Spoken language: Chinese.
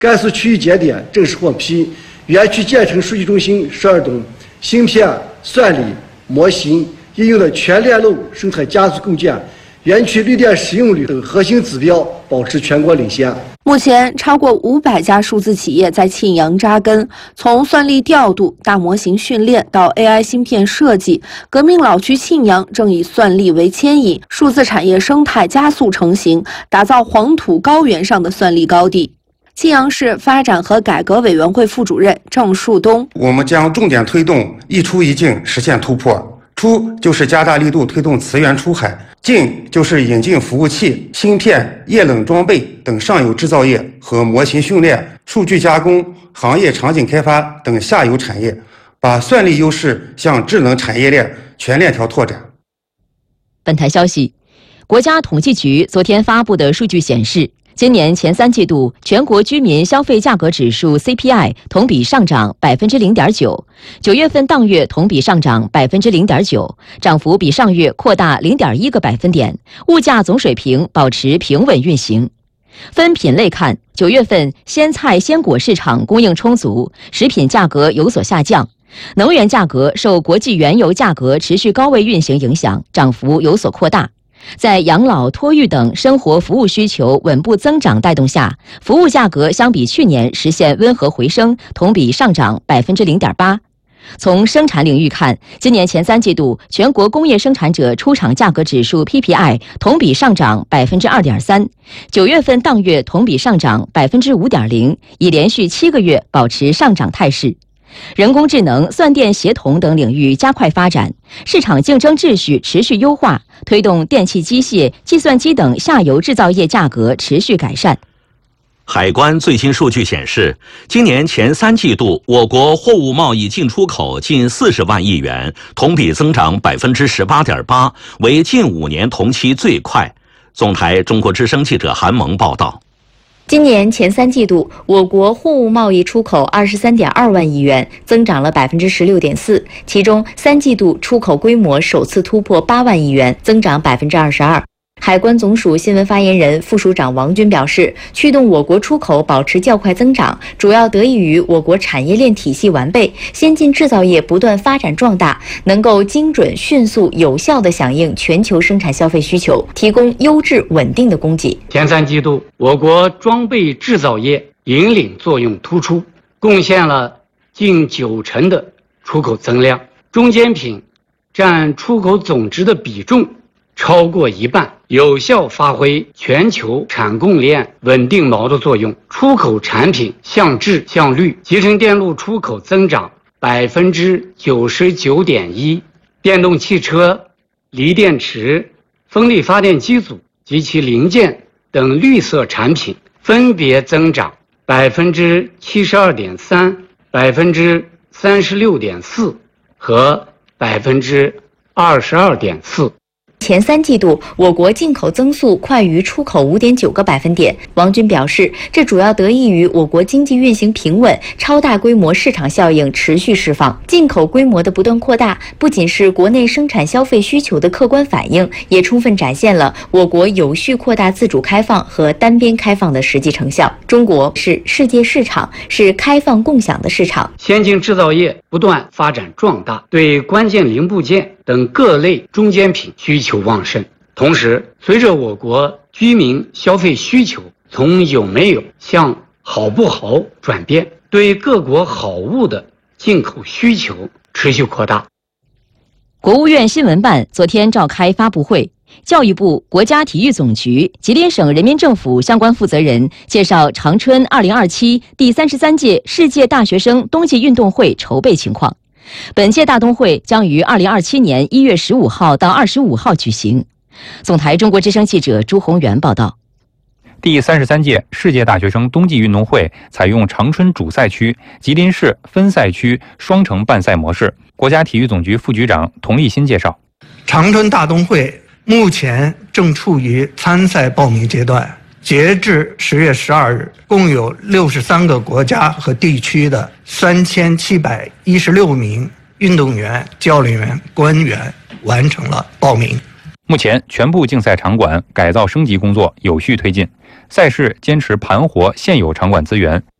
甘肃区域节点正式获批，园区建成数据中心12栋，芯片、算力、模型应用的全链路生态加速构建，园区绿电使用率等核心指标保持全国领先。 目前，超过500家数字企业在庆阳扎根，从算力调度、大模型训练到 AI 芯片设计，革命老区庆阳正以算力为牵引，数字产业生态加速成型，打造黄土高原上的算力高地。庆阳市发展和改革委员会副主任郑树东： 我们将重点推动一出一进实现突破。出就是加大力度推动磁源出海，进就是引进服务器、芯片、液冷装备等上游制造业和模型训练、数据加工、行业场景开发等下游产业，把算力优势向智能产业链全链条拓展。 本台消息，国家统计局昨天发布的数据显示，今年前3季度全国居民消费价格指数 CPI 同比上涨 0.9%， 9月份当月同比上涨 0.9%， 涨幅比上月扩大 0.1个百分点，物价总水平保持平稳运行。分品类看，9月份鲜菜鲜果市场供应充足，食品价格有所下降，能源价格受国际原油价格持续高位运行影响，涨幅有所扩大。在养老、托育等生活服务需求稳步增长带动下，服务价格相比去年实现温和回升，同比上涨 0.8%。从生产领域看，今年前3季度全国工业生产者出厂价格指数 PPI 同比上涨 2.3%， 9月份当月同比上涨 5.0%， 已连续7个月保持上涨态势。人工智能、算电协同等领域加快发展，市场竞争秩序持续优化，推动电气机械、计算机等下游制造业价格持续改善。 海关最新数据显示，今年前3季度，我国货物贸易进出口近40万亿元，同比增长 18.8%， 为近5年同期最快。总台中国之声记者韩萌报道。 今年前3季度，我国货物贸易出口 23.2万亿元，增长了 16.4%， 其中3季度出口规模首次突破8万亿元，增长 22%。海关总署新闻发言人、副署长王军表示，驱动我国出口保持较快增长，主要得益于我国产业链体系完备，先进制造业不断发展壮大，能够精准、迅速、有效地响应全球生产消费需求，提供优质稳定的供给。 前3季度，我国装备制造业引领作用突出，贡献了近90%的出口增量，中间品占出口总值的比重超过1半，有效发挥全球产供链稳定锚的作用。出口产品向质向率，集成电路出口增长 99.1%， 电动汽车、锂电池、风力发电机组及其零件等绿色产品分别增长 72.3%、36.4% 和 22.4%。 前3季度，我国进口增速快于出口 5.9个百分点。王军表示，这主要得益于我国经济运行平稳，超大规模市场效应持续释放。进口规模的不断扩大，不仅是国内生产消费需求的客观反映，也充分展现了我国有序扩大自主开放和单边开放的实际成效。中国是世界市场，是开放共享的市场。 先进制造业不断发展壮大，对关键零部件等各类中间品需求旺盛。同时，随着我国居民消费需求从有没有向好不好转变，对各国好物的进口需求持续扩大。 国务院新闻办昨天召开发布会，教育部、国家体育总局、吉林省人民政府相关负责人介绍长春2027第33届世界大学生冬季运动会筹备情况。本届大冬会将于2027年1月15号到25号举行。总台中国之声记者朱宏元报道。 第33届世界大学生冬季运动会采用长春主赛区、吉林市分赛区双城办赛模式。国家体育总局副局长童立新介绍， 长春大冬会目前正处于参赛报名阶段，截至10月12日，共有63个国家和地区的3716名运动员、教练员、官员完成了报名。 目前，全部竞赛场馆改造升级工作有序推进。 赛事坚持盘活现有场馆资源，